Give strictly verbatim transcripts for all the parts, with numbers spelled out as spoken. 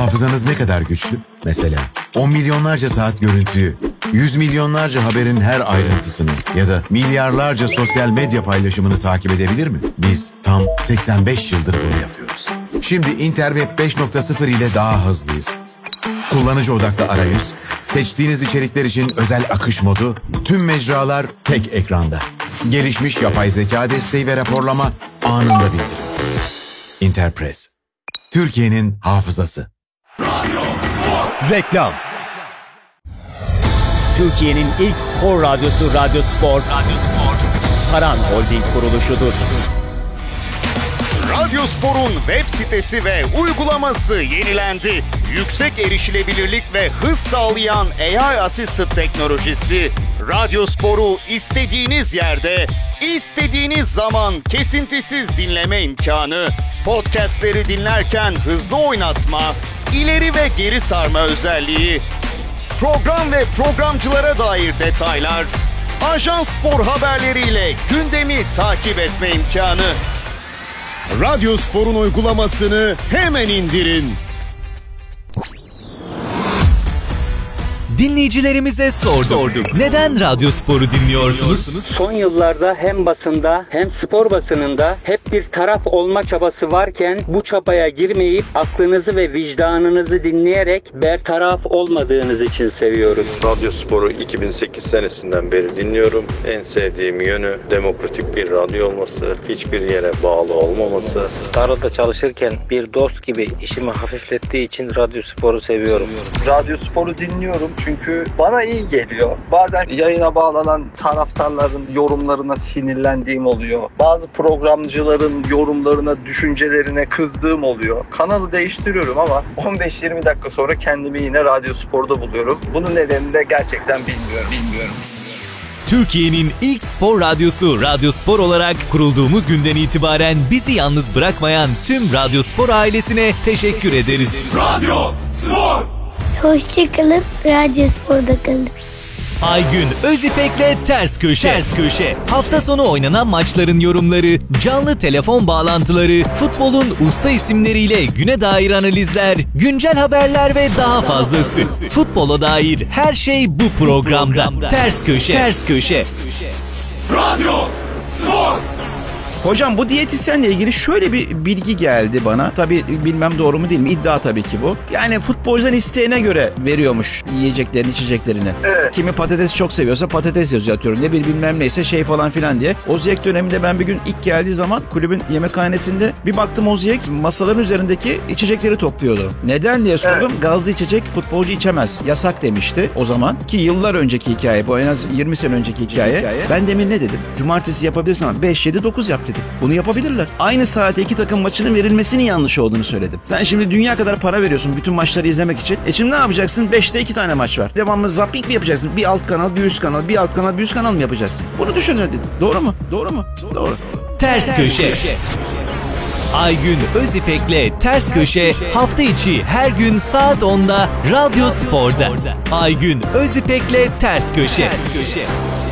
Hafızanız ne kadar güçlü? Mesela on milyonlarca saat görüntüyü, yüz milyonlarca haberin her ayrıntısını ya da milyarlarca sosyal medya paylaşımını takip edebilir mi? Biz tam seksen beş yıldır bunu yapıyoruz. Şimdi Interweb beş nokta sıfır ile daha hızlıyız. Kullanıcı odaklı arayüz, seçtiğiniz içerikler için özel akış modu, tüm mecralar tek ekranda. Gelişmiş yapay zeka desteği ve raporlama anında bildirim. Interpress, Türkiye'nin hafızası. Reklam. Türkiye'nin ilk spor radyosu Radyo Spor, Radyo Spor, Saran Holding kuruluşudur. Radyo Spor'un web sitesi ve uygulaması yenilendi. Yüksek erişilebilirlik ve hız sağlayan A I Assisted teknolojisi, Radyo Spor'u istediğiniz yerde, istediğiniz zaman kesintisiz dinleme imkanı, podcastleri dinlerken hızlı oynatma, ileri ve geri sarma özelliği, program ve programcılara dair detaylar, Ajans Spor haberleriyle gündemi takip etme imkanı. Radyo Spor'un uygulamasını hemen indirin. Dinleyicilerimize sorduk. sorduk. Neden Radyo Spor'u dinliyorsunuz? Son yıllarda hem basında hem spor basınında hep bir taraf olma çabası varken bu çabaya girmeyip aklınızı ve vicdanınızı dinleyerek bertaraf olmadığınız için seviyoruz. Radyo Spor'u iki bin sekiz senesinden beri dinliyorum. En sevdiğim yönü demokratik bir radyo olması, hiçbir yere bağlı olmaması. Tarlada çalışırken bir dost gibi işimi hafiflettiği için Radyo Spor'u seviyorum. Radyo Spor'u dinliyorum çünkü bana iyi geliyor. Bazen yayına bağlanan taraftarların yorumlarına sinirlendiğim oluyor. Bazı programcıların yorumlarına, düşüncelerine kızdığım oluyor. Kanalı değiştiriyorum ama on beş yirmi dakika sonra kendimi yine Radyo Spor'da buluyorum. Bunun nedenini de gerçekten bilmiyorum. Bilmiyorum. Türkiye'nin ilk spor radyosu Radyo Spor olarak kurulduğumuz günden itibaren bizi yalnız bırakmayan tüm Radyo Spor ailesine teşekkür ederiz. Radyo Spor! Hoşçakalın, Radyo Spor'da kalın. Aygün Özipek'le Ters Köşe. Ters Köşe. Hafta sonu oynanan maçların yorumları, canlı telefon bağlantıları, futbolun usta isimleriyle güne dair analizler, güncel haberler ve daha fazlası. Futbola dair her şey bu programda. Ters Köşe. Ters Köşe. Radyo Spor! Hocam bu diyetisyenle ilgili şöyle bir bilgi geldi bana. Tabii bilmem doğru mu değil mi? İddia tabii ki bu. Yani futbolcudan isteğine göre veriyormuş yiyeceklerini, içeceklerini. Evet. Kimi patates çok seviyorsa patates yazıyor atıyorum. Ne bir bilmem neyse şey falan filan diye. Oziyek döneminde ben bir gün ilk geldiği zaman kulübün yemekhanesinde bir baktım Oziyek masaların üzerindeki içecekleri topluyordu. Neden diye sordum. Evet. Gazlı içecek futbolcu içemez. Yasak demişti o zaman. Ki yıllar önceki hikaye bu, en az yirmi sene önceki hikaye. hikaye. Ben demin ne dedim? Cumartesi yapabilirsin ama beş yedi dokuz yap dedim. Bunu yapabilirler. Aynı saate iki takım maçının verilmesinin yanlış olduğunu söyledim. Sen şimdi dünya kadar para veriyorsun bütün maçları izlemek için. E şimdi ne yapacaksın? beşte iki tane maç var. Devamlı zapping mi yapacaksın? Bir alt kanal, bir üst kanal, bir alt kanal, bir üst kanal mı yapacaksın? Bunu düşün dedim. Doğru mu? Doğru mu? Doğru. Ters Köşe. Aygün Özipek'le Ters Köşe hafta içi her gün saat onda Radyo Spor'da. Aygün Özipek'le Ters Köşe. Ters Köşe.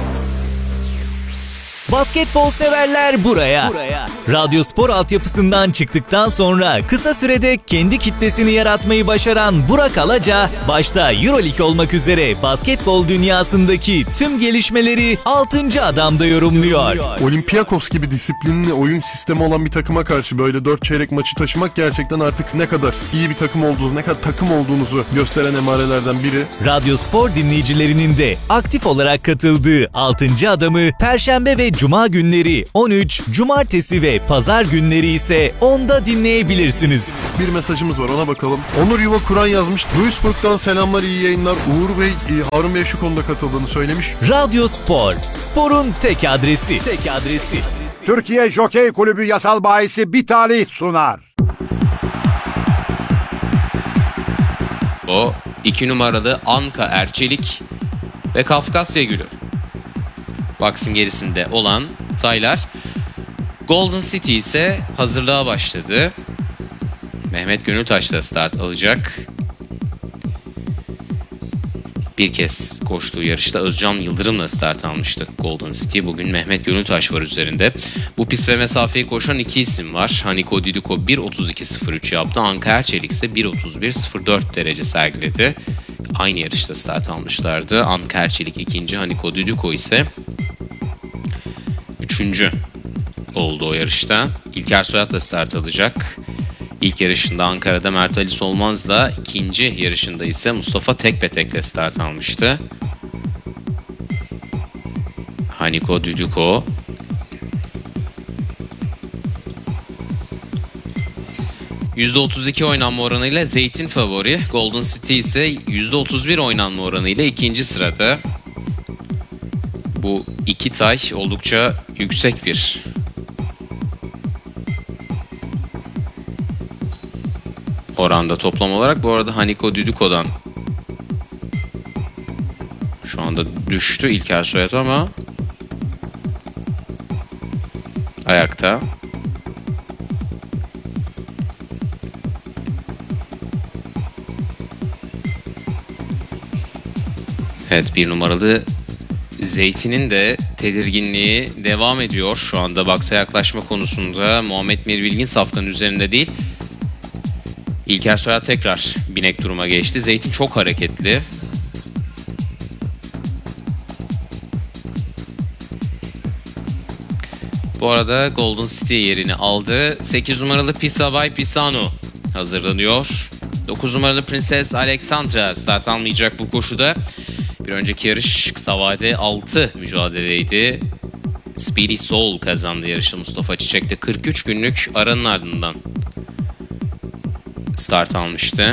Basketbol severler buraya. buraya. Radyo Spor altyapısından çıktıktan sonra kısa sürede kendi kitlesini yaratmayı başaran Burak Alaca, başta EuroLeague olmak üzere basketbol dünyasındaki tüm gelişmeleri altıncı adamda yorumluyor. Olympiakos gibi disiplinli oyun sistemi olan bir takıma karşı böyle dört çeyrek maçı taşımak gerçekten artık ne kadar iyi bir takım olduğunuzu, ne kadar takım olduğunuzu gösteren emarelerden biri. Radyo Spor dinleyicilerinin de aktif olarak katıldığı altıncı adamı Perşembe ve Cuma günleri on üç, Cumartesi ve Pazar günleri ise onda dinleyebilirsiniz. Bir mesajımız var, ona bakalım. Onur Yuva Kur'an yazmış. Duisburg'dan selamlar, iyi yayınlar. Uğur Bey, Harun Bey şu konuda katıldığını söylemiş. Radyo Spor, sporun tek adresi. Tek adresi. Türkiye Jokey Kulübü yasal bahisi bir talih sunar. O iki numaralı Anka Erçelik ve Kafkasya Gülü. Box'ın gerisinde olan Taylar. Golden City ise hazırlığa başladı. Mehmet Gönültaş da start alacak. bir kez koştuğu yarışta Özcan Yıldırım'la start almıştı Golden City. Bugün Mehmet Gönültaş var üzerinde. Bu pist ve mesafeyi koşan iki isim var. Haniko Düdüko bir otuz iki sıfır üç yaptı. Anka Erçelik ise bir otuz bir sıfır dört derece sergiledi. Aynı yarışta start almışlardı. Anka Erçelik ikinci, Haniko Düdüko ise üçüncü oldu o yarışta. İlker Soyat'la start alacak. İlk yarışında Ankara'da Mert Ali Solmaz'la, ikinci yarışında ise Mustafa Tekbetek'le start almıştı. Haniko Düdüko yüzde otuz iki oynanma oranıyla Zeytin favori. Golden City ise yüzde otuz bir oynanma oranıyla ikinci sırada. Bu iki tay oldukça yüksek bir oranda toplam olarak. Bu arada Haniko Düdüko'dan şu anda düştü İlker Soyat ama ayakta. Evet, bir numaralı Zeytin'in de tedirginliği devam ediyor. Şu anda box'a yaklaşma konusunda Muhammed Mir Bilgin safkanın üzerinde değil. İlker Soyat tekrar binek duruma geçti. Zeytin çok hareketli. Bu arada Golden City yerini aldı. sekiz numaralı Pisabay Pisano hazırlanıyor. dokuz numaralı Prenses Alexandra start almayacak bu koşuda. Bir önceki yarış kısa vade altı mücadeleydi. Speedy Soul kazandı yarışı Mustafa Çiçek'le. kırk üç günlük aranın ardından start almıştı.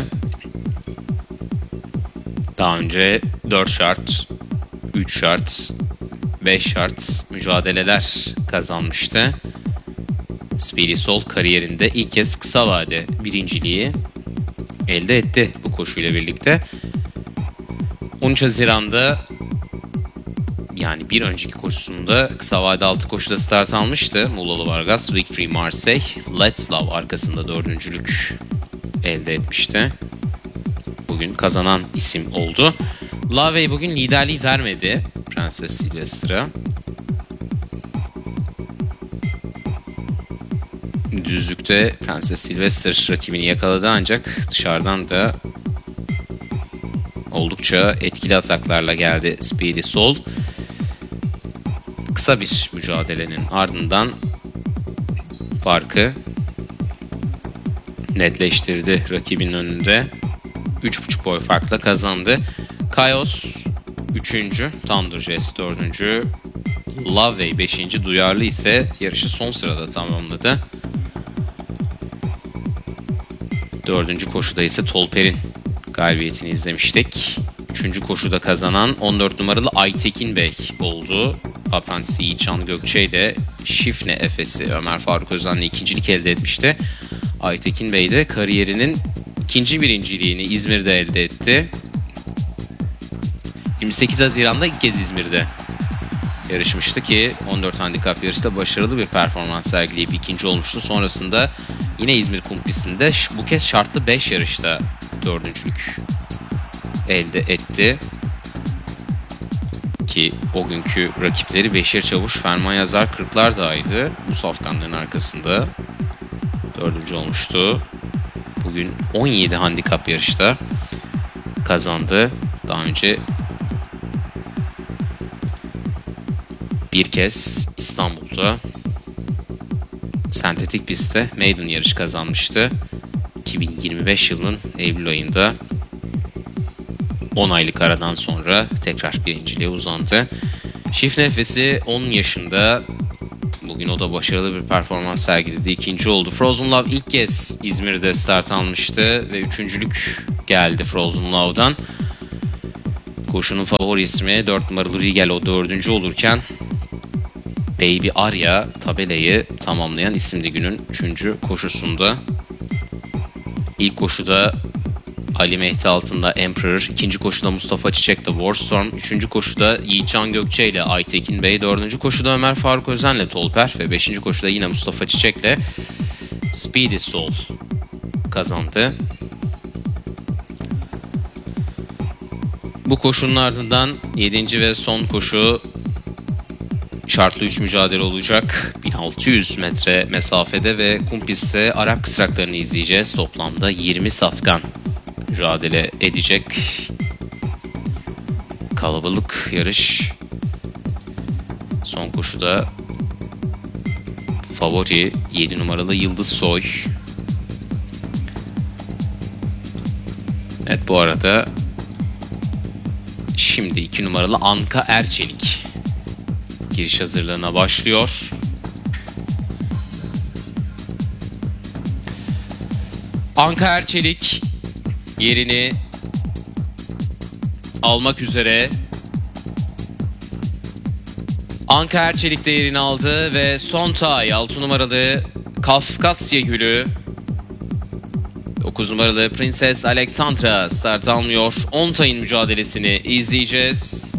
Daha önce dört şart, üç şart, beş şart mücadeleler kazanmıştı. Speedy Soul kariyerinde ilk kez kısa vade birinciliği elde etti bu koşuyla birlikte. on üç Haziran'da, yani bir önceki koşusunda kısa vade altı koşuda start almıştı. Muğlalı Vargas, Victory Marseille, Let's Love arkasında dördüncülük elde etmişti. Bugün kazanan isim oldu. Lavey bugün liderliği vermedi Prenses Sylvester'a. Düzlükte Prenses Sylvester rakibini yakaladı ancak dışarıdan da oldukça etkili ataklarla geldi Speedy Soul. Kısa bir mücadelenin ardından farkı netleştirdi rakibinin önünde. üç buçuk boy farkla kazandı. Kaios üçüncü, Thunder Jazz dördüncü, Loveway beşinci, Duyarlı ise yarışı son sırada tamamladı. dördüncü koşuda ise Tolper'in galibiyetini izlemiştik. üçüncü koşuda kazanan on dört numaralı Aytekin Bey oldu. Aprantisi Yiğitcan Gökçe ile Şifne Efes'i Ömer Faruk Özen'le ikincilik elde etmişti. Aytekin Bey de kariyerinin ikinci birinciliğini İzmir'de elde etti. yirmi sekiz Haziran'da ilk kez İzmir'de yarışmıştı ki on dört handikap yarışta başarılı bir performans sergileyip ikinci olmuştu. Sonrasında yine İzmir kum pistinde bu kez şartlı beş yarışta dördüncülük elde etti. Ki o günkü rakipleri Beşir Çavuş, Ferman Yazar, Kırklardağ'ydı. Bu safkanların arkasında dördüncü olmuştu. Bugün on yedi handikap yarışta kazandı. Daha önce bir kez İstanbul'da sentetik pistte maiden yarış kazanmıştı. iki bin yirmi beş yılının Eylül ayında on aylık aradan sonra tekrar birinciliğe uzandı. Şifne Efes'i on yaşında. Bugün o da başarılı bir performans sergiledi. İkinci oldu. Frozen Love ilk kez İzmir'de start almıştı ve üçüncülük geldi Frozen Love'dan. Koşunun favori ismi dört numaralı Rigel, o dördüncü olurken Baby Arya tabelayı tamamlayan isimdi günün üçüncü koşusunda. İlk koşuda Ali Mehdi Altın'da Emperor, ikinci koşuda Mustafa Çiçek'te Warstorm, üçüncü koşuda Yiğitcan Gökçe ile Aytekin Bey, dördüncü koşuda Ömer Faruk Özen'le Tolper ve beşinci koşuda yine Mustafa Çiçek'le Speedy Soul kazandı. Bu koşunun ardından yedinci ve son koşu şartlı üç mücadele olacak. bin altı yüz metre mesafede ve kum pistte Arap kısraklarını izleyeceğiz. Toplamda yirmi safkan mücadele edecek. Kalabalık yarış. Son koşuda favori yedi numaralı Yıldız Soy. Evet, bu arada şimdi iki numaralı Anka Erçelik giriş hazırlığına başlıyor. Anka Erçelik yerini almak üzere. Anka Erçelik de yerini aldı ve Sontay altı numaralı Kafkasya Gülü, dokuz numaralı Prenses Alexandra start almıyor. Ontay'ın mücadelesini izleyeceğiz.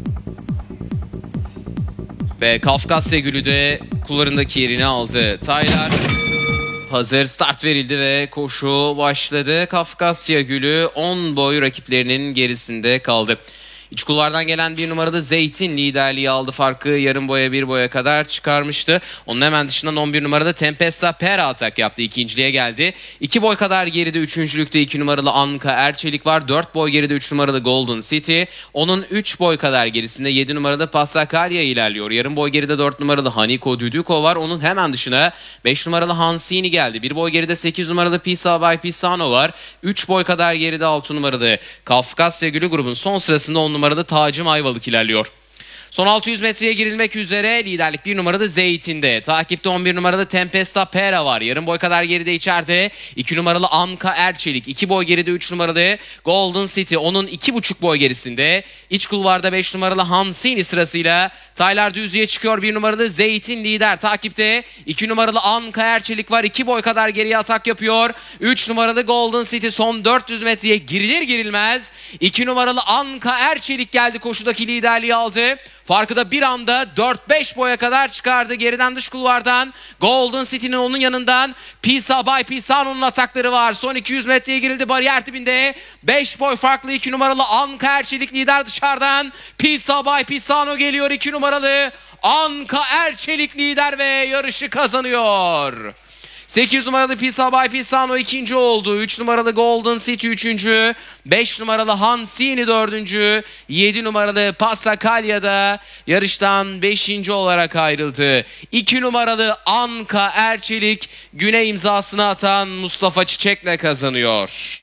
Ve Kafkasya Gülü de kullarındaki yerini aldı. Taylar hazır, start verildi ve koşu başladı. Kafkasya Gülü on boy rakiplerinin gerisinde kaldı. İç kulvardan gelen bir numaralı Zeytin liderliği aldı. Farkı yarım boya bir boya kadar çıkarmıştı. Onun hemen dışından on bir numarada Tempesta Pera atak yaptı. İkinciliğe geldi. iki boy kadar geride üçüncülükte iki numaralı Anka Erçelik var. dört boy geride üç numaralı Golden City. Onun üç boy kadar gerisinde yedi numaralı Passacalia ilerliyor. Yarım boy geride dört numaralı Haniko Düdüko var. Onun hemen dışına beş numaralı Hansini geldi. bir boy geride sekiz numaralı Pisa by Pisano var. üç boy kadar geride altı numaralı Kafkasya Gülü grubun son sırasında on numarada Tacım Ayvalık ilerliyor. Son altı yüz metreye girilmek üzere. Liderlik bir numarada Zeytin'de. Takipte on bir numarada Tempesta Pera var. Yarım boy kadar geride içeride iki numaralı Anka Erçelik. iki boy geride üç numaralı Golden City. Onun iki buçuk boy gerisinde. İç kulvarda beş numaralı Hansini sırasıyla Taylar düzlüğe çıkıyor. bir numaralı Zeytin lider. Takipte iki numaralı Anka Erçelik var. iki boy kadar geriye atak yapıyor. üç numaralı Golden City son dört yüz metreye girilir girilmez iki numaralı Anka Erçelik geldi. Koşudaki liderliği aldı. Farkı da bir anda dört beş boya kadar çıkardı. Geriden dış kulvardan Golden City'nin onun yanından Pisa by Pisano'nun atakları var. Son iki yüz metreye girildi. Bariyer dibinde beş boy farklı iki numaralı Anka Erçelik lider dışarıdan. Pisa by Pisano geliyor. iki numaralı Anka Erçelik lider ve yarışı kazanıyor. sekiz numaralı Pisa by Pisano ikinci oldu. üç numaralı Golden City üçüncü. beş numaralı Hansini dördüncü. yedi numaralı Passacalia da yarıştan beşinci olarak ayrıldı. iki numaralı Anka Erçelik güne imzasını atan Mustafa Çiçek'le kazanıyor.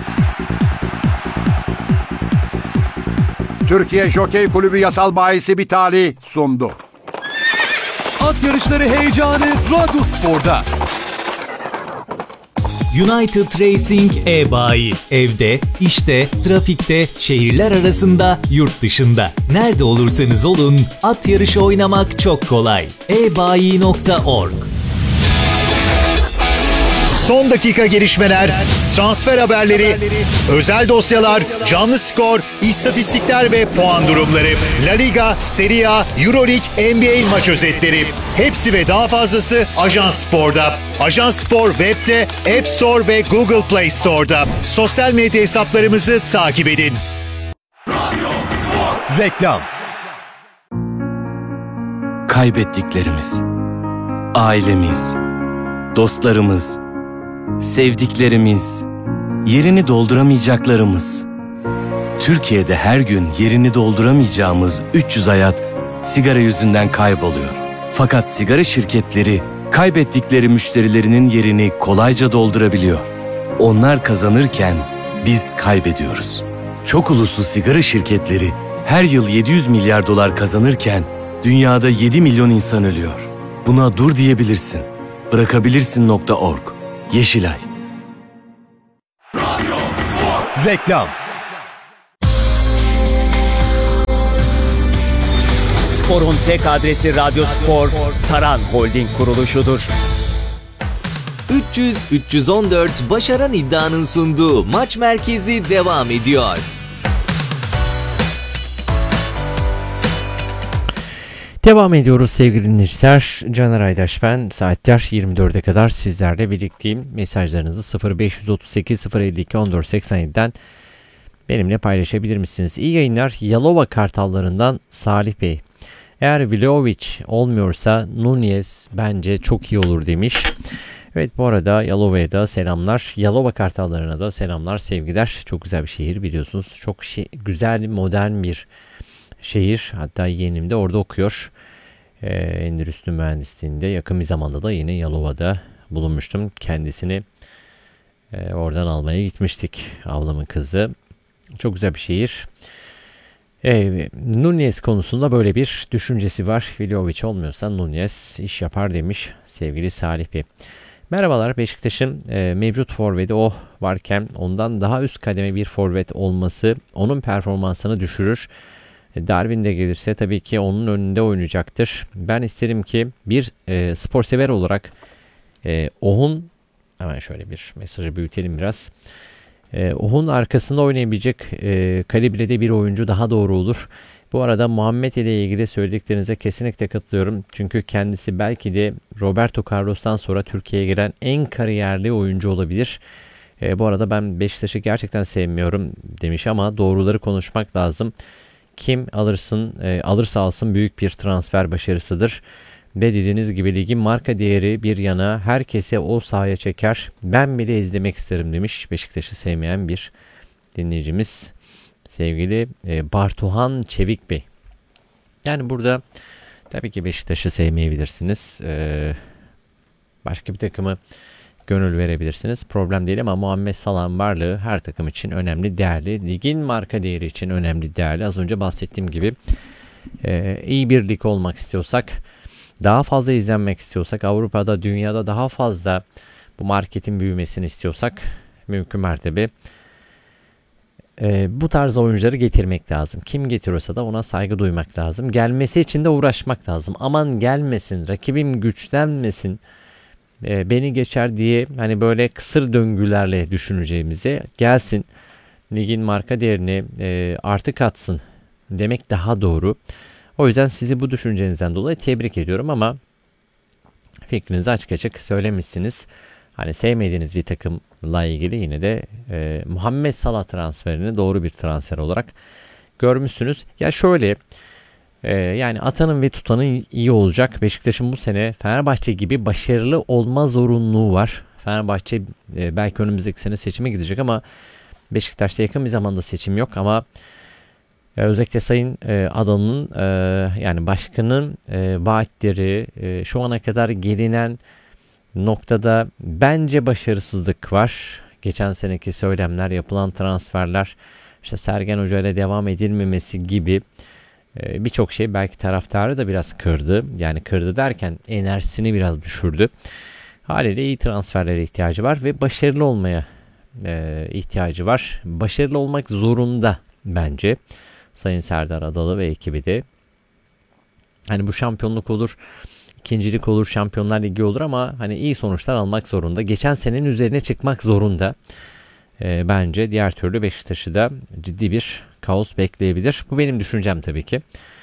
Türkiye Jokey Kulübü Yasal Bayisi Bitali sundu. At yarışları heyecanı Radyospor'da. United Racing e-bayi. Evde, işte, trafikte, şehirler arasında, yurt dışında. Nerede olursanız olun, at yarışı oynamak çok kolay. e bayi nokta org. Son dakika gelişmeler, transfer haberleri, özel dosyalar, canlı skor, istatistikler ve puan durumları. La Liga, Serie A, Euroleague, N B A maç özetleri. Hepsi ve daha fazlası Ajans Spor'da. Ajans Spor web'de, App Store ve Google Play Store'da. Sosyal medya hesaplarımızı takip edin. Reklam. Kaybettiklerimiz, ailemiz, dostlarımız, sevdiklerimiz, yerini dolduramayacaklarımız. Türkiye'de her gün yerini dolduramayacağımız üç yüz hayat sigara yüzünden kayboluyor. Fakat sigara şirketleri kaybettikleri müşterilerinin yerini kolayca doldurabiliyor. Onlar kazanırken biz kaybediyoruz. Çok uluslu sigara şirketleri her yıl yedi yüz milyar dolar kazanırken dünyada yedi milyon insan ölüyor. Buna dur diyebilirsin. Bırakabilirsin nokta org. Yeşilay. Reklam. Spor'un tek adresi Radyospor, Saran Holding kuruluşudur. üç yüz üç yüz on dört Başaran İddia'nın sunduğu Maç Merkezi devam ediyor. Devam ediyoruz sevgili dinleyiciler. Caner Aydaş ben. Saatler yirmi dörde kadar sizlerle birlikteyim. Mesajlarınızı sıfır beş otuz sekiz sıfır elli iki on dört seksen yedi'den benimle paylaşabilir misiniz? İyi yayınlar. Yalova Kartallarından Salih Bey. Eğer Vlahovic olmuyorsa Nunez bence çok iyi olur demiş. Evet, bu arada Yalova'ya da selamlar. Yalova Kartallarına da selamlar, sevgiler. Çok güzel bir şehir biliyorsunuz. Çok şey, güzel, modern bir şehir. Hatta yeğenim de orada okuyor. Ee, Endüstri Mühendisliğinde. Yakın bir zamanda da yine Yalova'da bulunmuştum. Kendisini e, oradan almaya gitmiştik. Ablamın kızı. Çok güzel bir şehir. E, Nunez konusunda böyle bir düşüncesi var. Vlahovic olmuyorsa Nunez iş yapar demiş sevgili Salih Bey. Merhabalar, Beşiktaş'ın e, mevcut forveti o varken ondan daha üst kademe bir forvet olması onun performansını düşürür. E, Darwin de gelirse tabii ki onun önünde oynayacaktır. Ben isterim ki bir e, spor sever olarak e, Ohun, hemen şöyle bir mesajı büyütelim biraz. E, Ohun arkasında oynayabilecek e, kalibrede bir oyuncu daha doğru olur. Bu arada Muhammed ile ilgili söylediklerinize kesinlikle katılıyorum. Çünkü kendisi belki de Roberto Carlos'tan sonra Türkiye'ye giren en kariyerli oyuncu olabilir. E, bu arada ben Beşiktaş'ı gerçekten sevmiyorum demiş ama doğruları konuşmak lazım. Kim alırsın, e, alırsa alsın büyük bir transfer başarısıdır. Ve dediğiniz gibi ligin marka değeri bir yana herkese o sahaya çeker. Ben bile izlemek isterim demiş Beşiktaş'ı sevmeyen bir dinleyicimiz. Sevgili e, Bartuhan Çevik Bey. Yani burada tabii ki Beşiktaş'ı sevmeyebilirsiniz. E, başka bir takımı gönül verebilirsiniz. Problem değil ama Muhammed Salah'ın varlığı her takım için önemli, değerli. Ligin marka değeri için önemli, değerli. Az önce bahsettiğim gibi e, iyi bir lig olmak istiyorsak, daha fazla izlenmek istiyorsak, Avrupa'da, dünyada daha fazla bu marketin büyümesini istiyorsak mümkün mertebe e, bu tarz oyuncuları getirmek lazım. Kim getiriyorsa da ona saygı duymak lazım. Gelmesi için de uğraşmak lazım. Aman gelmesin, rakibim güçlenmesin, e, beni geçer diye hani böyle kısır döngülerle düşüneceğimize gelsin. Ligin marka değerini e, artı katsın demek daha doğru. O yüzden sizi bu düşüncenizden dolayı tebrik ediyorum ama fikrinizi açık açık söylemişsiniz. Hani sevmediğiniz bir takımla ilgili yine de e, Muhammed Salah transferini doğru bir transfer olarak görmüşsünüz. Ya şöyle e, yani atanın ve tutanın iyi olacak. Beşiktaş'ın bu sene Fenerbahçe gibi başarılı olma zorunluluğu var. Fenerbahçe e, belki önümüzdeki sene seçime gidecek ama Beşiktaş'ta yakın bir zamanda seçim yok ama özellikle Sayın e, Adan'ın e, yani başkanın e, vaatleri e, şu ana kadar gelinen noktada bence başarısızlık var. Geçen seneki söylemler, yapılan transferler, işte Sergen Hoca ile devam edilmemesi gibi e, birçok şey belki taraftarı da biraz kırdı. Yani kırdı derken enerjisini biraz düşürdü. Haliyle iyi transferlere ihtiyacı var ve başarılı olmaya e, ihtiyacı var. Başarılı olmak zorunda bence. Sayın Serdar Adalı ve ekibi de. Hani bu şampiyonluk olur, ikincilik olur, Şampiyonlar Ligi olur ama hani iyi sonuçlar almak zorunda. Geçen senenin üzerine çıkmak zorunda. E, bence diğer türlü Beşiktaş'ı da ciddi bir kaos bekleyebilir. Bu benim düşüncem tabii ki.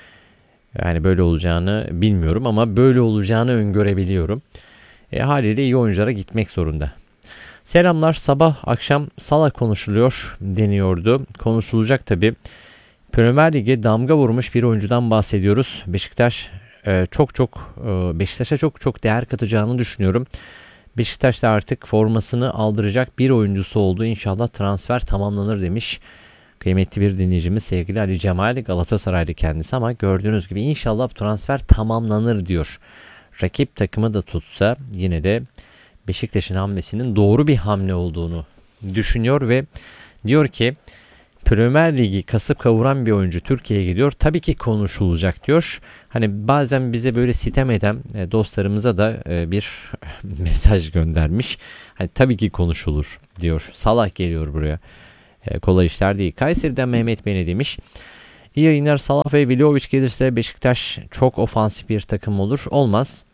Yani böyle olacağını bilmiyorum ama böyle olacağını öngörebiliyorum. E, haliyle iyi oyunculara gitmek zorunda. Selamlar, sabah akşam Salah konuşuluyor deniyordu. Konuşulacak tabii. Premier Lig'e damga vurmuş bir oyuncudan bahsediyoruz. Beşiktaş e, çok çok e, Beşiktaş'a çok çok değer katacağını düşünüyorum. Beşiktaş da artık formasını aldıracak bir oyuncusu oldu. İnşallah transfer tamamlanır demiş. Kıymetli bir dinleyicimiz sevgili Ali Cemal, Galatasaraylı kendisi ama gördüğünüz gibi inşallah transfer tamamlanır diyor. Rakip takımı da tutsa yine de Beşiktaş'ın hamlesinin doğru bir hamle olduğunu düşünüyor ve diyor ki Premier Ligi kasıp kavuran bir oyuncu Türkiye'ye gidiyor. Tabii ki konuşulacak diyor. Hani bazen bize böyle sitem eden dostlarımıza da bir mesaj göndermiş. Hani tabii ki konuşulur diyor. Salah geliyor buraya. Kolay işler değil. Kayseri'den Mehmet Bey ne demiş? İyi yayınlar. Salah ve Vlahovic gelirse Beşiktaş çok ofansif bir takım olur. Olmaz.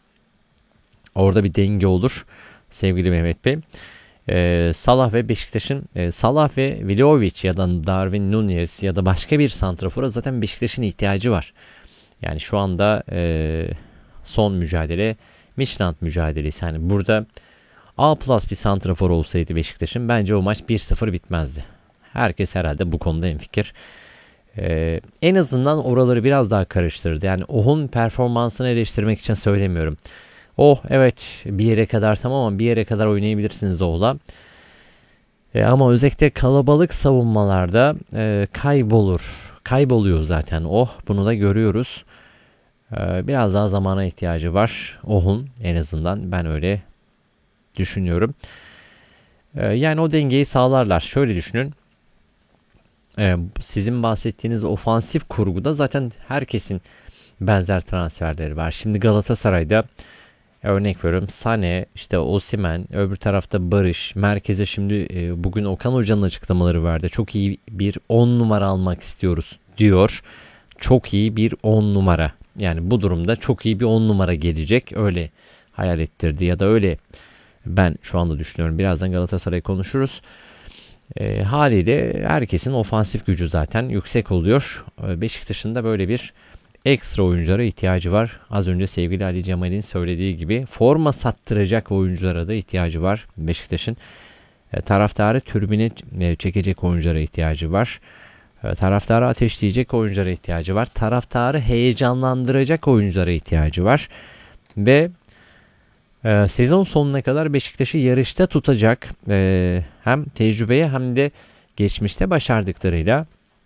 Orada bir denge olur. Sevgili Mehmet Bey. Ee, Salah ve Beşiktaş'ın e, Salah ve Vlahovic ya da Darwin Nunez ya da başka bir santrafora zaten Beşiktaş'ın ihtiyacı var. Yani şu anda e, son mücadele Midtjylland mücadelesi. Yani burada A plus bir santrafor olsaydı Beşiktaş'ın bence o maç bir sıfır bitmezdi. herkes herhalde bu konuda hemfikir. Ee, en azından oraları biraz daha karıştırdı. Yani Oh'un performansını eleştirmek için söylemiyorum. Oh evet bir yere kadar tamam ama bir yere kadar oynayabilirsiniz Oh'la. Ee, ama özellikle kalabalık savunmalarda e, kaybolur. Kayboluyor zaten Oh. Bunu da görüyoruz. Ee, biraz daha zamana ihtiyacı var Oh'un, en azından ben öyle düşünüyorum. Ee, yani o dengeyi sağlarlar. Şöyle düşünün. Ee, sizin bahsettiğiniz ofansif kurguda zaten herkesin benzer transferleri var. Şimdi Galatasaray'da örnek veriyorum Sané, işte Osimhen, öbür tarafta Barış, merkeze şimdi e, bugün Okan Hoca'nın açıklamaları vardı. Çok iyi bir on numara almak istiyoruz diyor. Çok iyi bir on numara. Yani bu durumda çok iyi bir on numara gelecek. Öyle hayal ettirdi ya da öyle ben şu anda düşünüyorum. Birazdan Galatasaray'ı konuşuruz. E, haliyle herkesin ofansif gücü zaten yüksek oluyor. E, Beşiktaş'ın da böyle bir ekstra oyunculara ihtiyacı var. Az önce sevgili Ali Cemal'in söylediği gibi forma sattıracak oyunculara da ihtiyacı var Beşiktaş'ın. E, taraftarı tribüne e, çekecek oyunculara ihtiyacı var. E, taraftarı ateşleyecek oyunculara ihtiyacı var. Taraftarı heyecanlandıracak oyunculara ihtiyacı var. Ve e, sezon sonuna kadar Beşiktaş'ı yarışta tutacak e, hem tecrübeye hem de geçmişte başardıklarıyla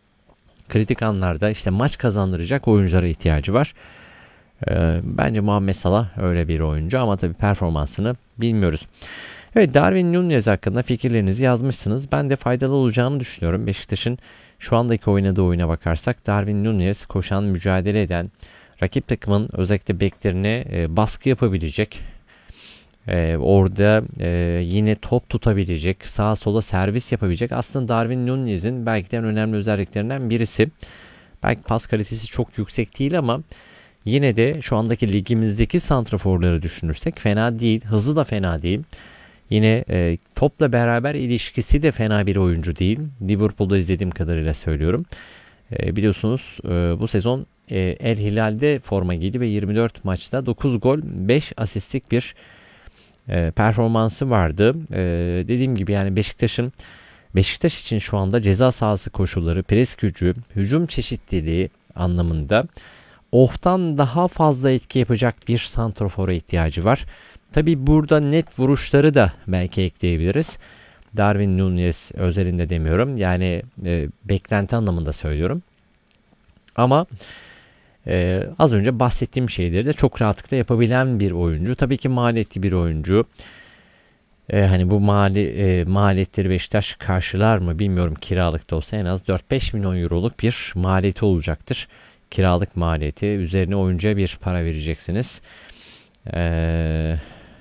kritik anlarda işte maç kazandıracak oyunculara ihtiyacı var. Ee, bence Muhammed Salah öyle bir oyuncu ama tabii performansını bilmiyoruz. Evet, Darwin Núñez hakkında fikirlerinizi yazmışsınız. Ben de faydalı olacağını düşünüyorum. Beşiktaş'ın şu andaki oynadığı oyuna bakarsak Darwin Núñez koşan, mücadele eden, rakip takımın özellikle beklerine e, baskı yapabilecek, e, orada e, yine top tutabilecek, sağa sola servis yapabilecek. Aslında Darwin Núñez'in belki de en önemli özelliklerinden birisi. Belki pas kalitesi çok yüksek değil ama yine de şu andaki ligimizdeki santraforları düşünürsek fena değil. Hızı da fena değil. Yine e, topla beraber ilişkisi de fena bir oyuncu değil. Liverpool'da izlediğim kadarıyla söylüyorum. E, biliyorsunuz e, bu sezon e, El Hilal'de forma giydi ve yirmi dört maçta dokuz gol, beş asistlik bir e, performansı vardı. E, dediğim gibi yani Beşiktaş'ın Beşiktaş için şu anda ceza sahası koşulları, pres gücü, hücum çeşitliliği anlamında Oh'tan daha fazla etki yapacak bir santrafora ihtiyacı var. Tabi burada net vuruşları da belki ekleyebiliriz. Darwin Núñez özelinde demiyorum. Yani e, beklenti anlamında söylüyorum. Ama e, az önce bahsettiğim şeyleri de çok rahatlıkla yapabilen bir oyuncu. Tabii ki maliyetli bir oyuncu. E, hani bu mali, e, maliyetleri Beşiktaş karşılar mı bilmiyorum. Kiralıkta olsa en az dört beş milyon euroluk bir maliyeti olacaktır. Kiralık maliyeti. Üzerine oyuncuya bir para vereceksiniz. Eee...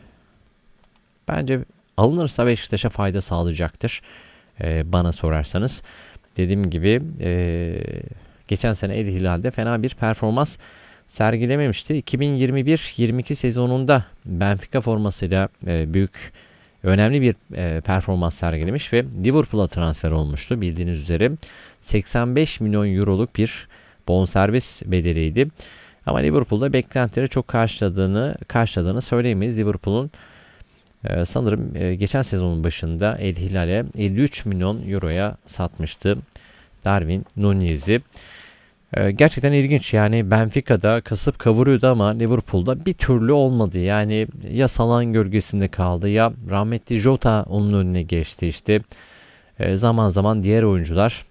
Bence alınırsa Beşiktaş'a fayda sağlayacaktır. Ee, bana sorarsanız. Dediğim gibi e, geçen sene El Hilal'de fena bir performans sergilememişti. iki bin yirmi bir yirmi iki sezonunda Benfica formasıyla e, büyük, önemli bir e, performans sergilemiş ve Liverpool'a transfer olmuştu. Bildiğiniz üzere seksen beş milyon euroluk bir bonservis bedeliydi. Ama Liverpool'da beklentileri çok karşıladığını, karşıladığını söyleyemeyiz. Liverpool'un Ee, sanırım e, geçen sezonun başında El Hilal'e elli üç milyon euroya satmıştı Darwin Núñez'i. Ee, gerçekten ilginç, yani Benfica'da kasıp kavuruyordu ama Liverpool'da bir türlü olmadı. Yani ya Salah'ın gölgesinde kaldı ya rahmetli Jota onun önüne geçti işte. Ee, zaman zaman diğer oyuncular,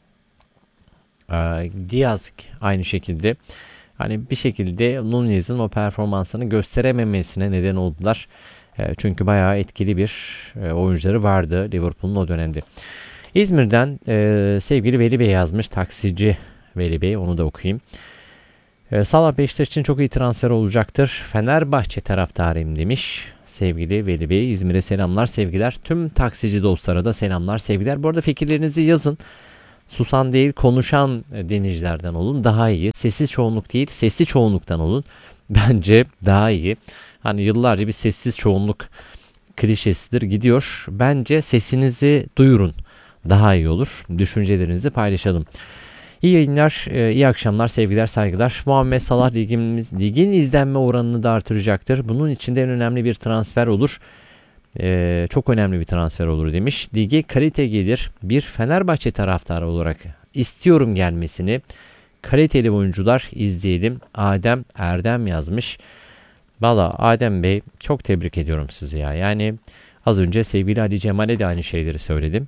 ee, Diaz aynı şekilde. Hani bir şekilde Núñez'in o performansını gösterememesine neden oldular. Çünkü bayağı etkili bir oyuncuları vardı Liverpool'un o dönemde. İzmir'den e, sevgili Veli Bey yazmış. Taksici Veli Bey, onu da okuyayım. E, Salah Beşiktaş için çok iyi transfer olacaktır. Fenerbahçe taraftarıyım demiş sevgili Veli Bey. İzmir'e selamlar, sevgiler. Tüm taksici dostlara da selamlar, sevgiler. Bu arada fikirlerinizi yazın. Susan değil, konuşan dinleyicilerden olun. Daha iyi. Sessiz çoğunluk değil, sesli çoğunluktan olun. Bence daha iyi. Hani yıllarca bir sessiz çoğunluk klişesidir, gidiyor. Bence sesinizi duyurun. Daha iyi olur. Düşüncelerinizi paylaşalım. İyi yayınlar, iyi akşamlar, sevgiler, saygılar. Muhammed Salah ligimiz, ligin izlenme oranını da artıracaktır. Bunun için de en önemli bir transfer olur. Ee, çok önemli bir transfer olur demiş. Lige kalite gelir. Bir Fenerbahçe taraftarı olarak istiyorum gelmesini. Kaliteli oyuncular izleyelim. Adem Erdem yazmış. Valla Adem Bey çok tebrik ediyorum sizi ya. Yani az önce sevgili Ali Cemal'e de aynı şeyleri söyledim.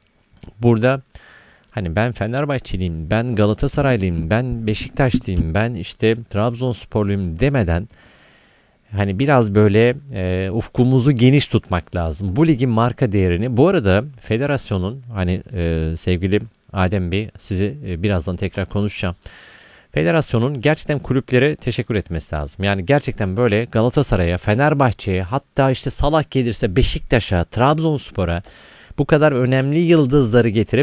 Burada hani ben Fenerbahçeliyim, ben Galatasaraylıyım, ben Beşiktaşlıyım, ben işte Trabzonsporluyum demeden hani biraz böyle e, ufkumuzu geniş tutmak lazım. Bu ligin marka değerini, bu arada federasyonun hani e, sevgili Adem Bey sizi e, birazdan tekrar konuşacağım. Federasyonun gerçekten kulüplere teşekkür etmesi lazım. Yani gerçekten böyle Galatasaray'a, Fenerbahçe'ye, hatta işte Salah gelirse Beşiktaş'a, Trabzonspor'a bu kadar önemli yıldızları getirip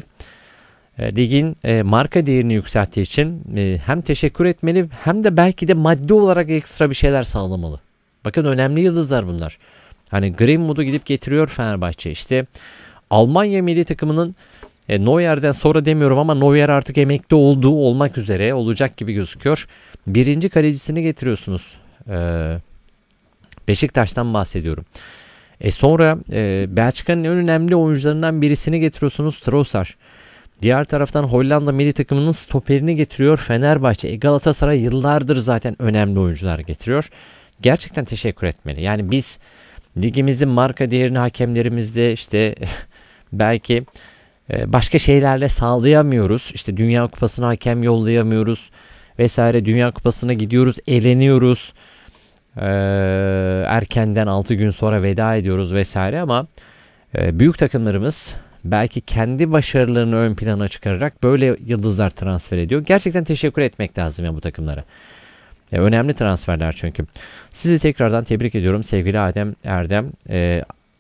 e, ligin e, marka değerini yükselttiği için e, hem teşekkür etmeli hem de belki de maddi olarak ekstra bir şeyler sağlamalı. Bakın önemli yıldızlar bunlar. Hani Greenwood'u gidip getiriyor Fenerbahçe. İşte Almanya milli takımının e, Neuer'den sonra demiyorum ama Neuer artık emekli olduğu olmak üzere olacak gibi gözüküyor. Birinci kalecisini getiriyorsunuz. E, Beşiktaş'tan bahsediyorum. E sonra e, Belçika'nın en önemli oyuncularından birisini getiriyorsunuz, Trossard. Diğer taraftan Hollanda milli takımının stoperini getiriyor Fenerbahçe. E, Galatasaray yıllardır zaten önemli oyuncular getiriyor. Gerçekten teşekkür etmeli. Yani biz ligimizin marka değerini hakemlerimizde işte belki e, başka şeylerle sağlayamıyoruz. İşte Dünya Kupası'na hakem yollayamıyoruz vesaire. Dünya Kupası'na gidiyoruz, eleniyoruz. Ee, erkenden altı gün sonra veda ediyoruz vesaire ama e, büyük takımlarımız belki kendi başarılarını ön plana çıkararak böyle yıldızlar transfer ediyor. Gerçekten teşekkür etmek lazım ya bu takımlara. Ya, önemli transferler çünkü. Sizi tekrardan tebrik ediyorum sevgili Adem Erdem. Ee,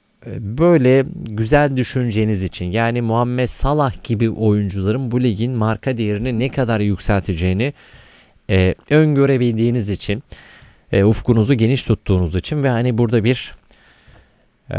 böyle güzel düşünceniz için, yani Muhammed Salah gibi oyuncuların bu ligin marka değerini ne kadar yükselteceğini e, öngörebildiğiniz için, E, ufkunuzu geniş tuttuğunuz için ve hani burada bir e,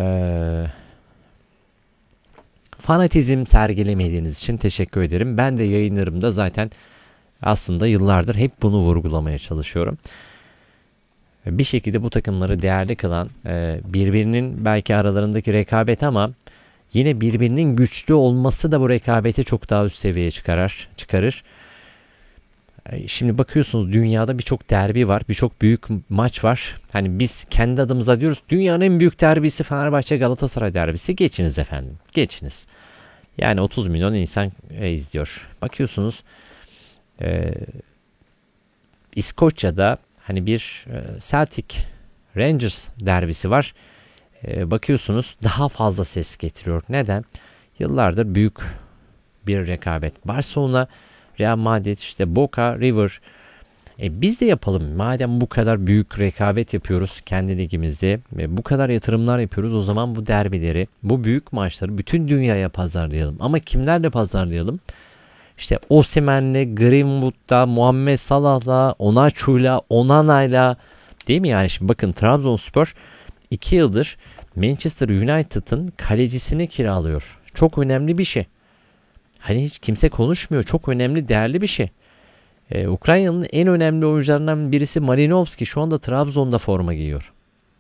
fanatizm sergilemediğiniz için teşekkür ederim. Ben de yayınlarımda zaten aslında yıllardır hep bunu vurgulamaya çalışıyorum. Bir şekilde bu takımları değerli kılan e, birbirinin belki aralarındaki rekabet ama yine birbirinin güçlü olması da bu rekabeti çok daha üst seviyeye çıkarır. çıkarır. Şimdi bakıyorsunuz dünyada birçok derbi var, birçok büyük maç var. Hani biz kendi adımıza diyoruz dünyanın en büyük derbisi Fenerbahçe Galatasaray derbisi. Geçiniz efendim, geçiniz. Yani otuz milyon insan e, izliyor. Bakıyorsunuz e, İskoçya'da hani bir e, Celtic Rangers derbisi var. E, bakıyorsunuz daha fazla ses getiriyor. Neden? Yıllardır büyük bir rekabet. Barcelona, Real Madrid, işte Boca, River. E biz de yapalım. Madem bu kadar büyük rekabet yapıyoruz kendi ligimizde ve bu kadar yatırımlar yapıyoruz, o zaman bu derbileri, bu büyük maçları bütün dünyaya pazarlayalım. Ama kimlerle pazarlayalım? İşte Osimhen'le, Greenwood'da, Muhammed Salah'la, Onaçu'yla, Onana'yla, değil mi yani? Şimdi bakın Trabzonspor iki yıldır Manchester United'ın kalecisini kiralıyor. Çok önemli bir şey. Hani hiç kimse konuşmuyor. Çok önemli, değerli bir şey. Ee, Ukrayna'nın en önemli oyuncularından birisi Marinovski şu anda Trabzon'da forma giyiyor.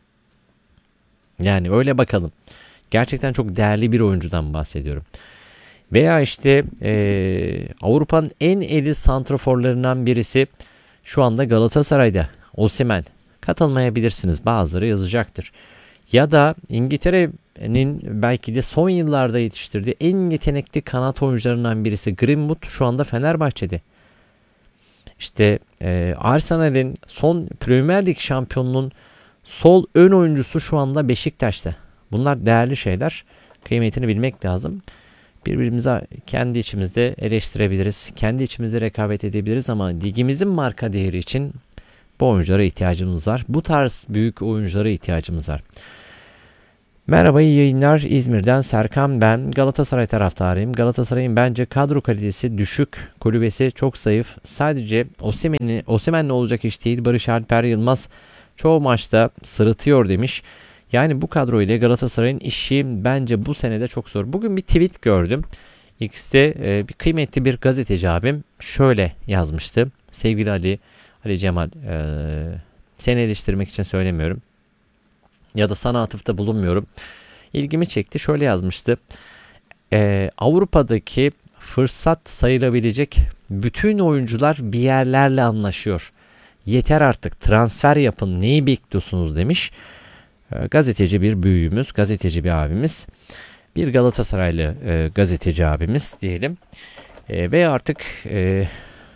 Yani öyle bakalım. Gerçekten çok değerli bir oyuncudan bahsediyorum. Veya işte e, Avrupa'nın en eli santraforlarından birisi şu anda Galatasaray'da. Osimhen. Katılmayabilirsiniz. Bazıları yazacaktır. Ya da İngiltere'nin belki de son yıllarda yetiştirdiği en yetenekli kanat oyuncularından birisi Greenwood şu anda Fenerbahçe'de. İşte e, Arsenal'in son Premier Lig şampiyonunun sol ön oyuncusu şu anda Beşiktaş'ta. Bunlar değerli şeyler. Kıymetini bilmek lazım. Birbirimize kendi içimizde eleştirebiliriz. Kendi içimizde rekabet edebiliriz ama ligimizin marka değeri için bu oyunculara ihtiyacımız var. Bu tarz büyük oyunculara ihtiyacımız var. Merhaba, iyi yayınlar. İzmir'den Serkan ben. Galatasaray taraftarıyım. Galatasaray'ın bence kadro kalitesi düşük. Kulübesi çok zayıf. Sadece Osimhen'le Osimhen'le olacak iş değil. Barış Alper Yılmaz çoğu maçta sırıtıyor demiş. Yani bu kadro ile Galatasaray'ın işi bence bu senede çok zor. Bugün bir tweet gördüm. X'te e, bir kıymetli bir gazeteci abim şöyle yazmıştı. Sevgili Ali, Ali Cemal, e, seni eleştirmek için söylemiyorum. Ya da sana atıfta bulunmuyorum. ilgimi çekti. Şöyle yazmıştı. Ee, Avrupa'daki fırsat sayılabilecek bütün oyuncular bir yerlerle anlaşıyor. Yeter artık, transfer yapın, neyi bekliyorsunuz demiş. Ee, gazeteci bir büyüğümüz, gazeteci bir abimiz. Bir Galatasaraylı e, gazeteci abimiz diyelim. E, ve artık e,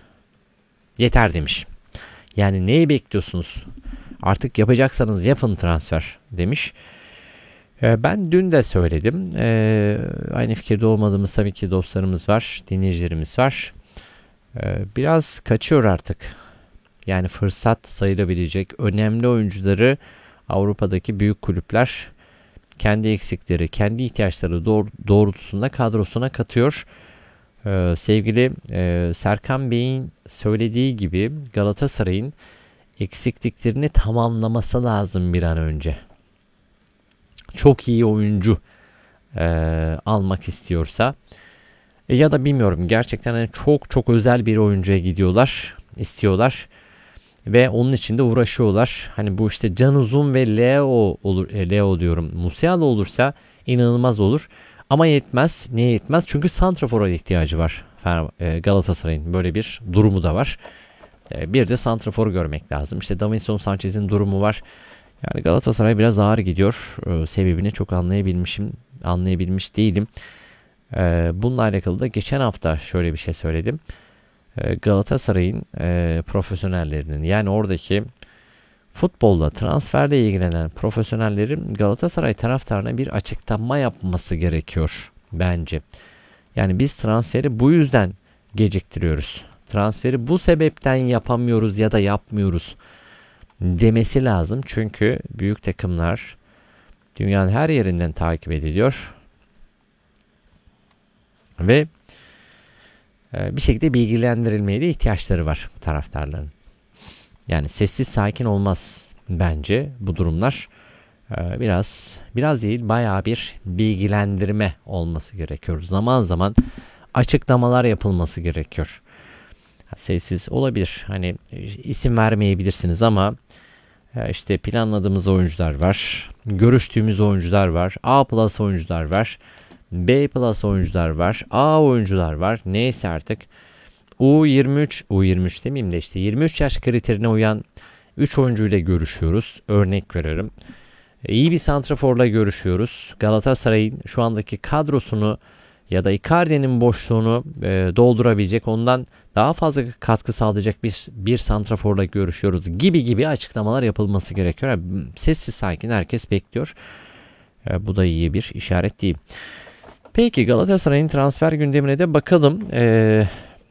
yeter demiş. Yani neyi bekliyorsunuz? Artık yapacaksanız yapın transfer demiş. E, ben dün de söyledim. E, aynı fikirde olmadığımız tabii ki dostlarımız var, dinleyicilerimiz var. E, biraz kaçıyor artık. Yani fırsat sayılabilecek önemli oyuncuları Avrupa'daki büyük kulüpler kendi eksikleri, kendi ihtiyaçları doğrultusunda kadrosuna katıyor. Ee, sevgili e, Serkan Bey'in söylediği gibi Galatasaray'ın eksikliklerini tamamlaması lazım bir an önce. Çok iyi oyuncu e, almak istiyorsa e, ya da bilmiyorum, gerçekten hani çok çok özel bir oyuncuya gidiyorlar, istiyorlar. Ve onun için de uğraşıyorlar. Hani bu işte Can Uzun ve Leo olur, e, Leo diyorum. Musiala olursa inanılmaz olur. Ama yetmez. Niye yetmez? Çünkü santrafora ihtiyacı var. E, Galatasaray'ın böyle bir durumu da var. E, bir de santrafor görmek lazım. İşte Davinson Sanchez'in durumu var. Yani Galatasaray biraz ağır gidiyor. E, sebebini çok anlayabilmişim, anlayabilmiş değilim. E, bununla alakalı da geçen hafta şöyle bir şey söyledim. Galatasaray'ın e, profesyonellerinin, yani oradaki futbolla, transferle ilgilenen profesyonellerin Galatasaray taraftarına bir açıklama yapması gerekiyor bence. Yani biz transferi bu yüzden geciktiriyoruz. Transferi bu sebepten yapamıyoruz ya da yapmıyoruz demesi lazım. Çünkü büyük takımlar dünyanın her yerinden takip ediliyor. Ve bir şekilde bilgilendirilmeye de ihtiyaçları var taraftarların. Yani sessiz sakin olmaz bence bu durumlar. Biraz biraz değil, bayağı bir bilgilendirme olması gerekiyor. Zaman zaman açıklamalar yapılması gerekiyor. Sessiz olabilir. Hani isim vermeyebilirsiniz ama işte planladığımız oyuncular var. Görüştüğümüz oyuncular var. A plus oyuncular var. B plus oyuncular var. A oyuncular var. Neyse artık. U yirmi üç, U yirmi üç demeyeyim de işte yirmi üç yaş kriterine uyan üç oyuncuyla görüşüyoruz. Örnek veriyorum. İyi bir santraforla görüşüyoruz. Galatasaray'ın şu andaki kadrosunu ya da Icardi'nin boşluğunu e, doldurabilecek, ondan daha fazla katkı sağlayacak bir, bir santraforla görüşüyoruz gibi gibi açıklamalar yapılması gerekiyor. Yani sessiz sakin herkes bekliyor. E, bu da iyi bir işaret değil. Peki Galatasaray'ın transfer gündemine de bakalım. Ee,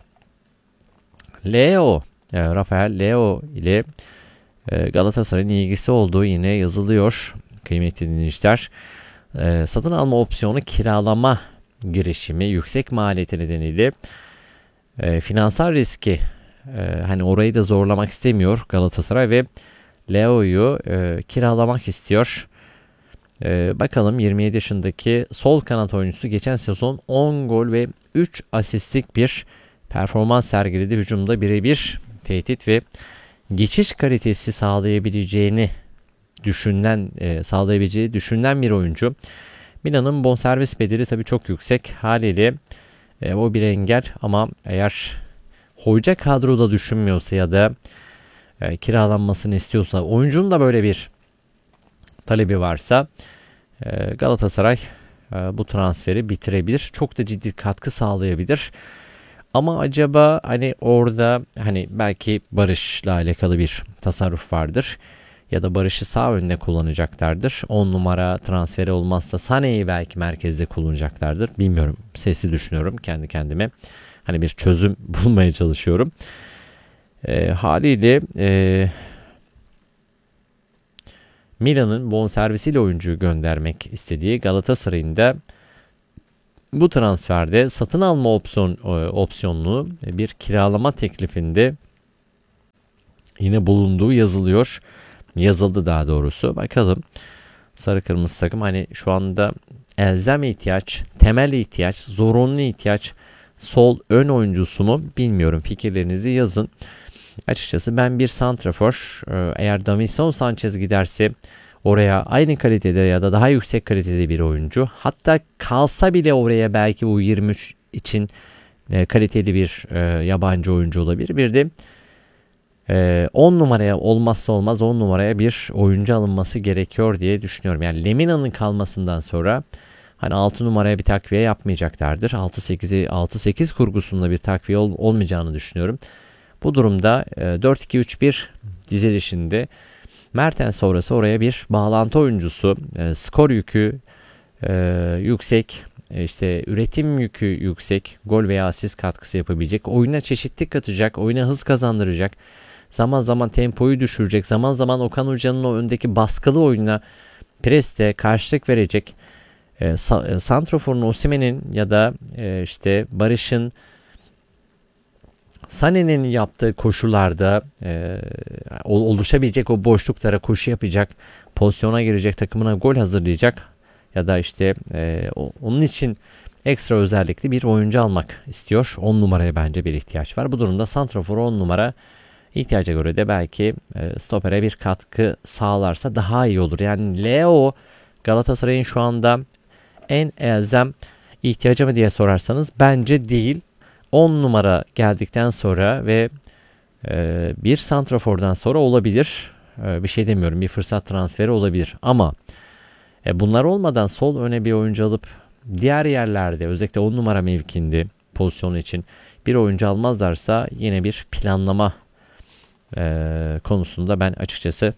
Leo, e, Rafael Leo ile e, Galatasaray'ın ilgisi olduğu yine yazılıyor. Kıymetli dinleyiciler. E, satın alma opsiyonu kiralama girişimi yüksek maliyeti nedeniyle e, finansal riski e, hani orayı da zorlamak istemiyor Galatasaray ve Leo'yu e, kiralamak istiyor. Ee, bakalım yirmi yedi yaşındaki sol kanat oyuncusu geçen sezon on gol ve üç asistlik bir performans sergiledi. Hücumda birebir tehdit ve geçiş kalitesi sağlayabileceğini düşünülen, e, sağlayabileceği düşünülen bir oyuncu. Milan'ın bonservis bedeli tabii çok yüksek. Haliyle e, o bir engel ama eğer hoca kadroda düşünmüyorsa ya da e, kiralanmasını istiyorsa, oyuncunun da böyle bir talebi varsa Galatasaray bu transferi bitirebilir. Çok da ciddi katkı sağlayabilir. Ama acaba hani orada hani belki Barış'la alakalı bir tasarruf vardır. Ya da Barış'ı sağ önde kullanacaklardır. on numara transferi olmazsa Sané'yi belki merkezde kullanacaklardır. Bilmiyorum. Sesli düşünüyorum kendi kendime. Hani bir çözüm bulmaya çalışıyorum. E, haliyle e, Milan'ın bonservisiyle oyuncuyu göndermek istediği Galatasaray'ın da bu transferde satın alma opsiyon, opsiyonlu bir kiralama teklifinde yine bulunduğu yazılıyor. Yazıldı daha doğrusu. Bakalım sarı kırmızı takım hani şu anda elzem ihtiyaç, temel ihtiyaç, zorunlu ihtiyaç sol ön oyuncusu mu bilmiyorum. Fikirlerinizi yazın. Açıkçası ben bir santrafor, eğer Davinson Sanchez giderse oraya aynı kalitede ya da daha yüksek kalitede bir oyuncu, hatta kalsa bile oraya belki U yirmi üç için e, kaliteli bir e, yabancı oyuncu olabilir. Bir de on numaraya olmazsa olmaz on numaraya bir oyuncu alınması gerekiyor diye düşünüyorum. Yani Lemina'nın kalmasından sonra hani altı numaraya bir takviye yapmayacaklardır. altı sekizi altı sekiz kurgusunda bir takviye ol, olmayacağını düşünüyorum. Bu durumda dört iki üç bir dizilişinde Mertens sonrası oraya bir bağlantı oyuncusu, e, skor yükü e, yüksek, işte üretim yükü yüksek, gol veya asist katkısı yapabilecek, oyuna çeşitlilik katacak, oyuna hız kazandıracak, zaman zaman tempoyu düşürecek, zaman zaman Okan Hoca'nın o öndeki baskılı oyununa preste karşılık verecek, e, sa- santroforun Osimhen'in ya da e, işte Barış'ın, Sané'nin yaptığı koşularda e, oluşabilecek o boşluklara koşu yapacak, pozisyona girecek, takımına gol hazırlayacak ya da işte e, onun için ekstra özellikli bir oyuncu almak istiyor. on numaraya bence bir ihtiyaç var. Bu durumda santrafor on numara ihtiyaca göre de belki e, stopere bir katkı sağlarsa daha iyi olur. Yani Leo Galatasaray'ın şu anda en elzem ihtiyacı mı diye sorarsanız bence değil. on numara geldikten sonra ve e, bir santrafordan sonra olabilir. E, bir şey demiyorum, bir fırsat transferi olabilir. Ama e, bunlar olmadan sol öne bir oyuncu alıp diğer yerlerde özellikle on numara mevkinde pozisyonu için bir oyuncu almazlarsa yine bir planlama e, konusunda ben açıkçası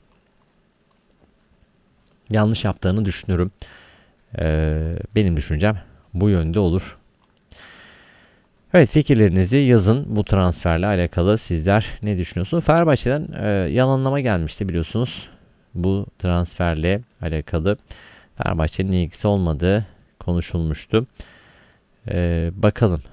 yanlış yaptığını düşünüyorum. E, benim düşüncem bu yönde olur. Evet, fikirlerinizi yazın bu transferle alakalı. Sizler ne düşünüyorsunuz? Fenerbahçe'den e, yalanlama gelmişti biliyorsunuz. Bu transferle alakalı Fenerbahçe'nin ilgisi olmadığı konuşulmuştu. E, bakalım.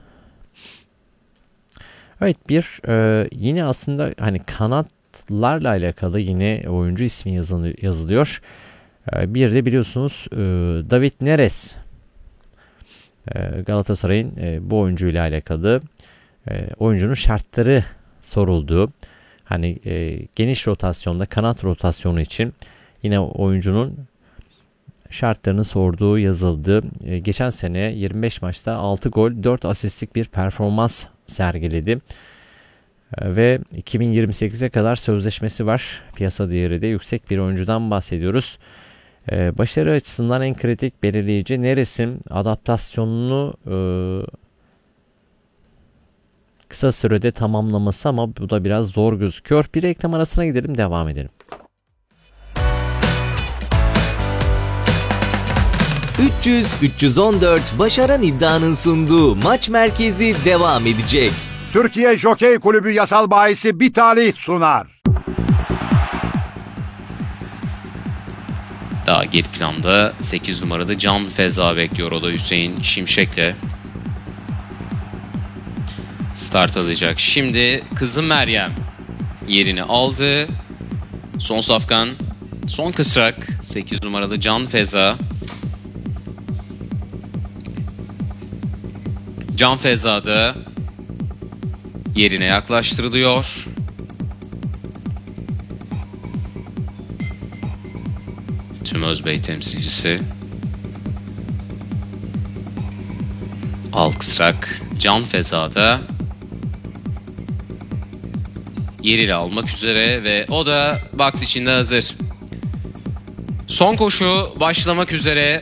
Evet, bir e, yine aslında hani kanatlarla alakalı yine oyuncu ismi yazılı, yazılıyor. E, bir de biliyorsunuz e, David Neres. Galatasaray'ın bu oyuncuyla alakalı oyuncunun şartları soruldu. Hani geniş rotasyonda kanat rotasyonu için yine oyuncunun şartlarını sorduğu yazıldı. Geçen sene yirmi beş maçta altı gol dört asistlik bir performans sergiledi. Ve iki bin yirmi sekize kadar sözleşmesi var. Piyasa değeri de yüksek bir oyuncudan bahsediyoruz. Ee, başarı açısından en kritik belirleyici Neres'in adaptasyonunu e, kısa sürede tamamlaması ama bu da biraz zor gözüküyor. Bir reklam arasına gidelim, devam edelim. üç yüz üç yüz on dört Başaran İddia'nın sunduğu Maç Merkezi devam edecek. Türkiye Jokey Kulübü Yasal Bahisi Bitali sunar. Daha geri planda sekiz numarada Can Feza bekliyor. O da Hüseyin Şimşek'le start alacak. Şimdi Kızım Meryem yerini aldı. Son safkan, son kısrak sekiz numaralı Can Feza. Can Feza da yerine yaklaştırılıyor. Tüm Özbey temsilcisi Alkısrak Can Feza'da yeriyle almak üzere ve o da box içinde hazır. Son koşu başlamak üzere.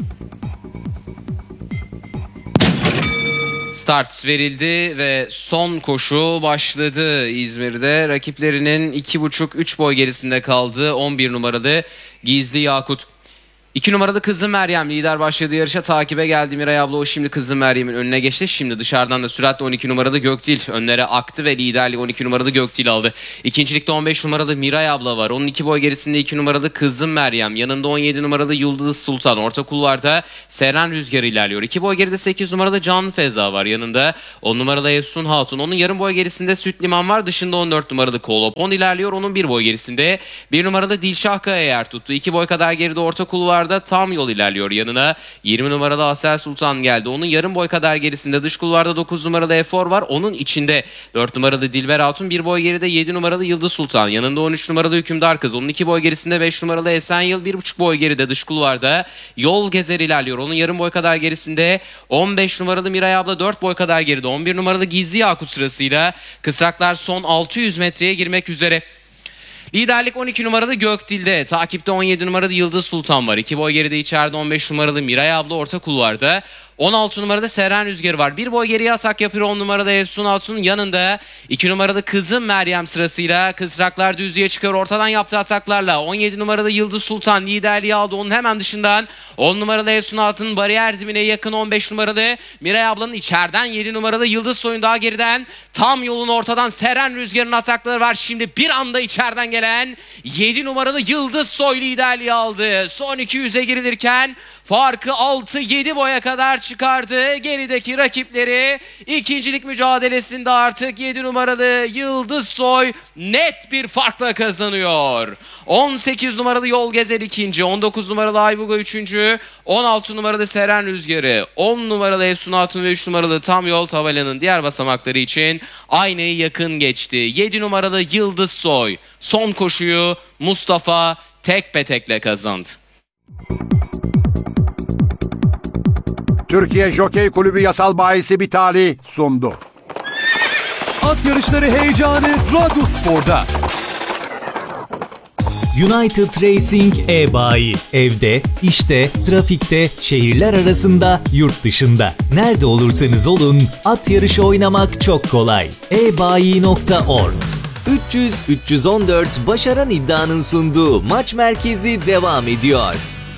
Start verildi ve son koşu başladı. İzmir'de rakiplerinin iki buçuk üç boy gerisinde kaldı on bir numaralı Gizli Yakut. iki numaralı Kızım Meryem lider başladığı yarışa takibe geldi. Miray abla o şimdi Kızım Meryem'in önüne geçti. Şimdi dışarıdan da süratle on iki numaralı Gökdil önlere aktı ve liderliği on iki numaralı Gökdil aldı. İkincilikte on beş numaralı Miray abla var. Onun iki boy gerisinde iki numaralı Kızım Meryem. Yanında on yedi numaralı Yıldız Sultan. Orta kulvarda Seren Rüzgar ilerliyor. iki boy geride sekiz numaralı Can Feza var. Yanında on numaralı Efsun Hatun. Onun yarım boy gerisinde Süt Liman var. Dışında on dört numaralı Kolop. on ilerliyor. Onun bir boy gerisinde bir numaralı Dilşah Kaya yer tuttu. iki boy kadar geride orta kulvar kulvarda tam yol ilerliyor yanına. yirmi numaralı Asel Sultan geldi. Onun yarım boy kadar gerisinde dış kulvarda dokuz numaralı Efor var. Onun içinde dört numaralı Dilber Hatun, bir boy geride yedi numaralı Yıldız Sultan. Yanında on üç numaralı Hükümdar Kız. Onun iki boy gerisinde beş numaralı Esenyıl, bir buçuk boy geride dış kulvarda Yol Gezer ilerliyor. Onun yarım boy kadar gerisinde on beş numaralı Miray Abla, dört boy kadar geride on bir numaralı Gizli Yakut sırasıyla. Kısraklar son altı yüz metreye girmek üzere. Liderlik on iki numaralı Gökdil'de. Takipte on yedi numaralı Yıldız Sultan var. iki boy geride içeride on beş numaralı Miray Abla orta kulvarda. on altı numarada Seren Rüzgarı var. Bir boy geriye atak yapıyor on numarada Efsun Hatun. Yanında iki numaralı Kızım Meryem sırasıyla. Kısraklar düzlüğe çıkıyor ortadan yaptığı ataklarla. on yedi numaralı Yıldız Sultan liderliği aldı. Onun hemen dışından on numaralı Efsun Hatun bariyer dibine yakın on beş numaralı Miray Abla'nın içeriden yedi numaralı Yıldız Soy'un daha geriden. Tam yolun ortadan Seren Rüzgarı'nın atakları var. Şimdi bir anda içeriden gelen yedi numaralı Yıldız Soy liderliği aldı. Son iki yüze girilirken farkı altı yedi boya kadar çıkardı. Gerideki rakipleri ikincilik mücadelesinde artık yedi numaralı Yıldız Soy net bir farkla kazanıyor. on sekiz numaralı Yol Gezer ikinci, on dokuz numaralı Ayvuga üçüncü, on altı numaralı Seren Rüzgarı, on numaralı Efsun Hatun ve üç numaralı Tam Yol tabelanın diğer basamakları için aynayı yakın geçti. yedi numaralı Yıldız Soy son koşuyu Mustafa Tekpetek'le kazandı. Türkiye Jokey Kulübü Yasal Bayisi Bitali sundu. At yarışları heyecanı Radyo Spor'da. United Racing e-bayi. Evde, işte, trafikte, şehirler arasında, yurt dışında. Nerede olursanız olun, at yarışı oynamak çok kolay. e bayi nokta org üç yüz üç yüz on dört Başaran İddia'nın sunduğu maç merkezi devam ediyor.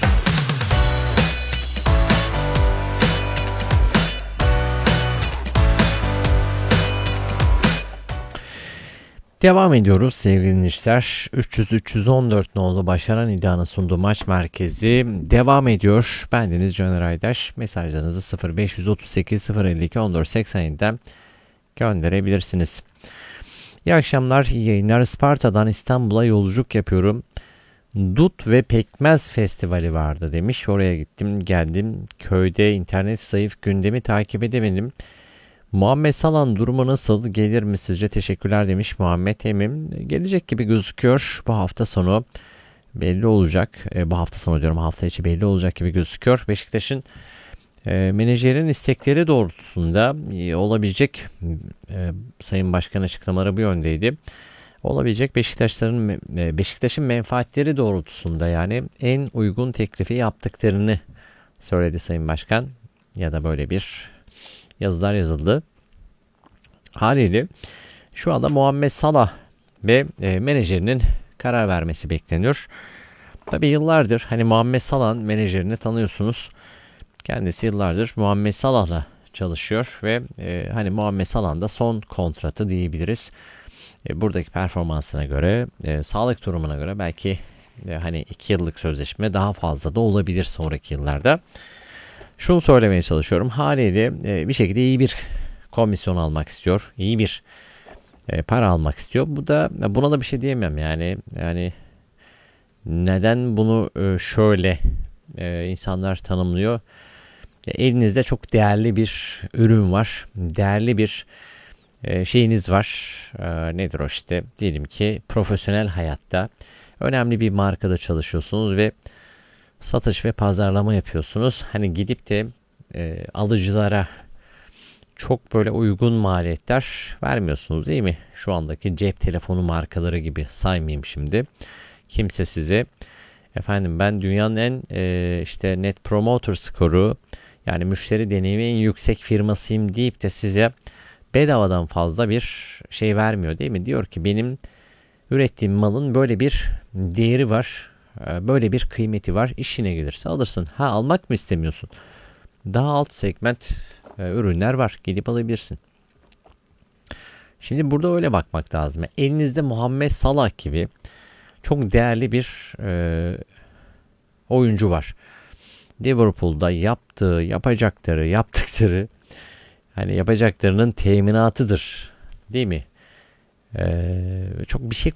Devam ediyoruz sevgili dinleyiciler. üç yüz üç yüz on dört nolu Başaran İddia'nın sunduğu maç merkezi devam ediyor. Bendeniz Caner Aydaş. Mesajlarınızı sıfır beş otuz sekiz sıfır elli iki on dört seksen yedi'den gönderebilirsiniz. İyi akşamlar, iyi yayınlar. Isparta'dan İstanbul'a yolculuk yapıyorum. Dut ve Pekmez Festivali vardı demiş. Oraya gittim geldim. Köyde internet zayıf, gündemi takip edemedim. Muhammed Salan durumu nasıl? Gelir mi sizce? Teşekkürler demiş Muhammed Emim. Gelecek gibi gözüküyor. Bu hafta sonu belli olacak. E, bu hafta sonu diyorum, hafta içi belli olacak gibi gözüküyor. Beşiktaş'ın e, menajerin istekleri doğrultusunda e, olabilecek e, Sayın Başkan açıklamaları bu yöndeydi. Olabilecek Beşiktaşların e, Beşiktaş'ın menfaatleri doğrultusunda yani en uygun teklifi yaptıklarını söyledi Sayın Başkan. Ya da böyle bir yazılar yazıldı. Haliyle şu anda Muhammed Salah ve e, menajerinin karar vermesi bekleniyor. Tabii yıllardır hani Muhammed Salah'ın menajerini tanıyorsunuz. Kendisi yıllardır Muhammed Salah'la çalışıyor ve e, hani Muhammed Salah'ın da son kontratı diyebiliriz. E, buradaki performansına göre, e, sağlık durumuna göre belki e, hani iki yıllık sözleşme daha fazla da olabilir sonraki yıllarda. Şunu söylemeye çalışıyorum. Haliyle e, bir şekilde iyi bir komisyon almak istiyor. İyi bir e, para almak istiyor. Bu da buna da bir şey diyemem yani. Yani neden bunu e, şöyle e, insanlar tanımlıyor? E, elinizde çok değerli bir ürün var. Değerli bir e, şeyiniz var. E, nedir o işte? Diyelim ki profesyonel hayatta önemli bir markada çalışıyorsunuz ve satış ve pazarlama yapıyorsunuz. Hani gidip de e, alıcılara çok böyle uygun maliyetler vermiyorsunuz değil mi? Şu andaki cep telefonu markaları gibi saymayayım şimdi. Kimse size efendim ben dünyanın en e, işte Net Promoter skoru yani müşteri deneyimi en yüksek firmasıyım deyip de size bedavadan fazla bir şey vermiyor değil mi? Diyor ki benim ürettiğim malın böyle bir değeri var. Böyle bir kıymeti var. İşine gelirse alırsın. Ha almak mı istemiyorsun? Daha alt segment e, ürünler var. Gidip alabilirsin. Şimdi burada öyle bakmak lazım. Elinizde Muhammed Salah gibi çok değerli bir e, oyuncu var. Liverpool'da yaptığı, yapacakları, yaptıkları hani yapacaklarının teminatıdır. Değil mi? Ee, çok bir şey